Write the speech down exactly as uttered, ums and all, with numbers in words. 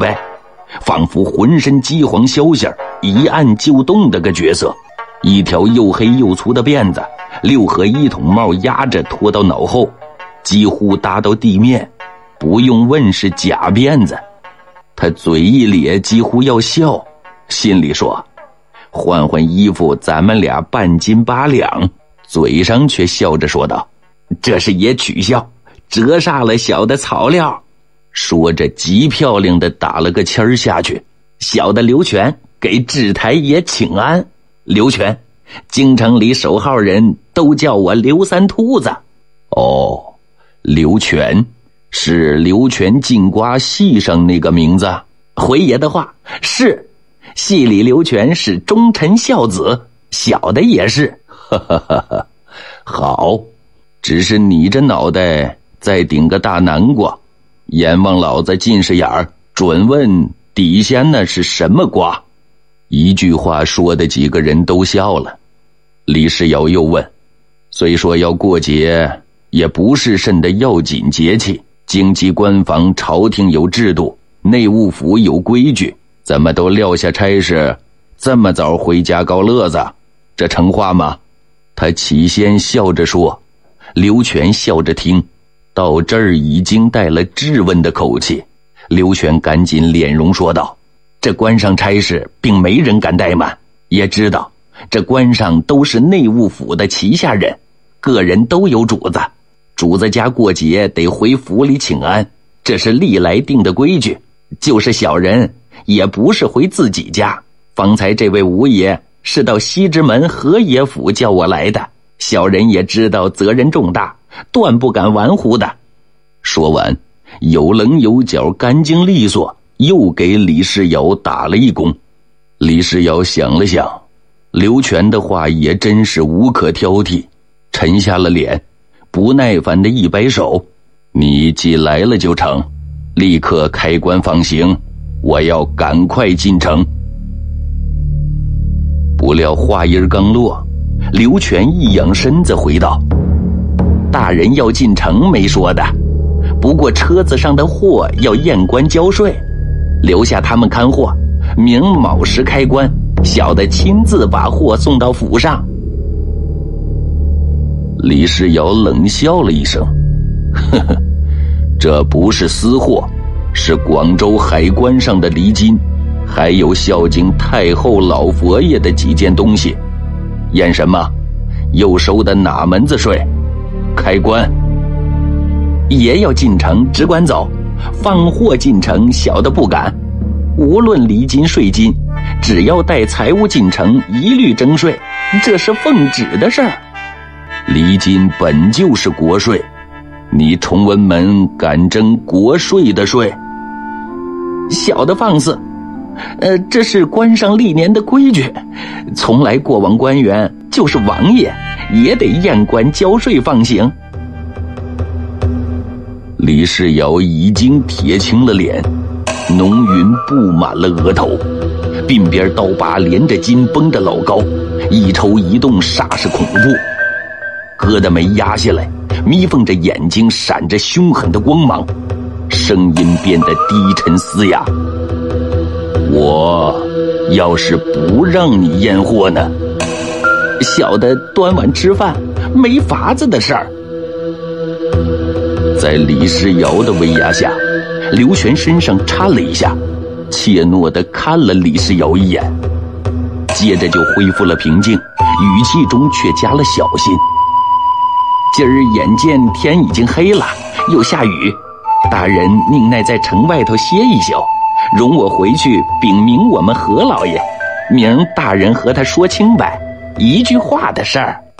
外，仿佛浑身饥黄消息一按就动的个角色。一条又黑又粗的辫子，六合一筒帽压着拖到脑后，几乎搭到地面，不用问是假辫子。他嘴一咧，几乎要笑，心里说：换换衣服，咱们俩半斤八两。嘴上却笑着说道：这是也取笑，折煞了小的草料。说着极漂亮的打了个签儿下去：小的刘全给智台爷请安。刘全，京城里守号人都叫我刘三秃子。哦，刘全是刘全进瓜戏上那个名字？回爷的话是，戏里刘全是忠臣孝子，小的也是。哈哈哈哈，好，只是你这脑袋再顶个大南瓜，阎王老子近视眼儿，准问底下那是什么瓜。一句话说的几个人都笑了。李世尧又问：虽说要过节，也不是甚的要紧节气，京畿官房朝廷有制度，内务府有规矩，怎么都撂下差事，这么早回家告乐子，这成话吗？他起先笑着说，刘全笑着听，到这儿已经带了质问的口气。刘全赶紧脸容说道：这官上差事并没人敢怠慢，也知道这官上都是内务府的旗下人，个人都有主子，主子家过节得回府里请安，这是历来定的规矩，就是小人也不是回自己家。方才这位吴爷是到西直门何爷府叫我来的，小人也知道责任重大，断不敢玩乎的。说完，有棱有角，干净利索，又给李世尧打了一躬。李世尧想了想，刘全的话也真是无可挑剔，沉下了脸，不耐烦的一摆手：你既来了就成，立刻开棺放行，我要赶快进城。不料话音刚落，刘全一仰身子回道：大人要进城没说的，不过车子上的货要验关交税，留下他们看货，明卯时开关，小的亲自把货送到府上。李世尧冷笑了一声：呵呵，这不是私货，是广州海关上的厘金，还有孝敬太后老佛爷的几件东西。验什么？又收的哪门子税？开关。爷要进城只管走，放货进城小的不敢。无论厘金税金，只要带财物进城一律征税，这是奉旨的事儿。厘金本就是国税，你崇文门敢征国税的税？小的放肆。呃，这是官上历年的规矩，从来过往官员就是王爷也得验关交税放行。李世尧已经铁青了脸，浓云布满了额头，鬓边刀疤连着筋绷得老高，一抽一动煞是恐怖。疙瘩眉压下来，眯缝着眼睛，闪着凶狠的光芒，声音变得低沉嘶哑：我要是不让你验货呢？小的端碗吃饭没法子的事儿。在李世尧的威压下，刘全身上颤了一下，怯懦地看了李世尧一眼，接着就恢复了平静，语气中却加了小心：今儿眼见天已经黑了，又下雨，大人宁耐在城外头歇一宿，容我回去禀明我们何老爷，明大人和他说清白，一句话的事儿。